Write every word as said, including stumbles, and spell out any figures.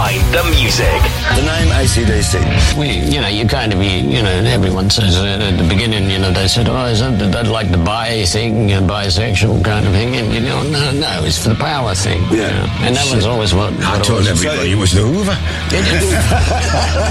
behind the music. The name A C D C. We, you know, you kind of, you, you know, everyone says uh, at the beginning, you know, they said, oh, is that, that like the bi thing, uh, bisexual kind of thing? And, you know, no, no, it's for the power thing. Yeah. You know? And that was always what, what I told everybody it was the Hoover.